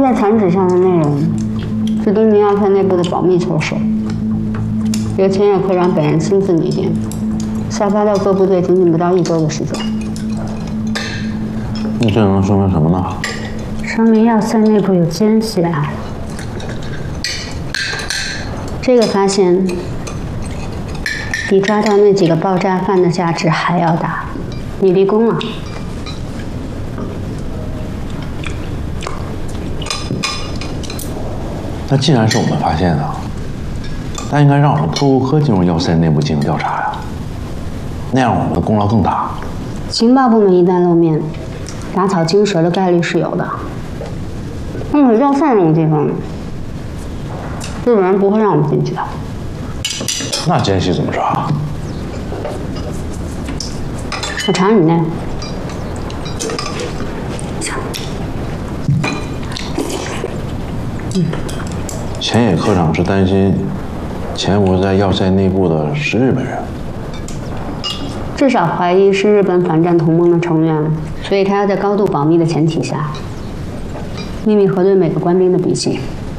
在残纸上的内容是东宁要塞内部的保密措施，由前野科长本人亲自拟定，下发到各部队仅仅不到1周的时间。 那这能说明什么呢？ 说明要塞内部有奸细啊！这个发现比抓到那几个爆炸犯的价值还要大，你立功了。 那既然是我们发现的，那应该让我们特务科进入要塞内部进行调查呀，那样我们的功劳更大。 情报部门一旦露面，打草惊蛇的概率是有的。但是要塞这种地方，日本人不会让我们进去的。 那奸细怎么查？ 我查你那。 前野科长是担心潜伏在要塞内部的是日本人， 至少怀疑是日本反战同盟的成员，所以他要在高度保密的前提下，秘密核对每个官兵的笔记。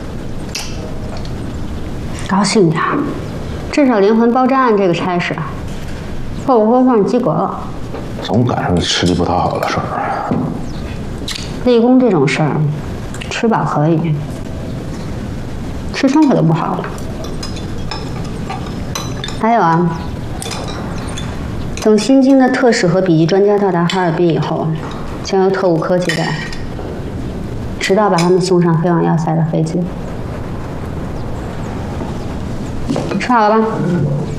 高兴点儿，至少连环爆炸案这个差事，后不会算及格了。 总赶上吃力不讨好的事儿。 立功这种事儿，吃饱可以，吃撑可就不好了。还有啊，等新京的特使和笔记专家到达哈尔滨以后，将由特务科接待，直到把他们送上飞往要塞的飞机。吃好了吧？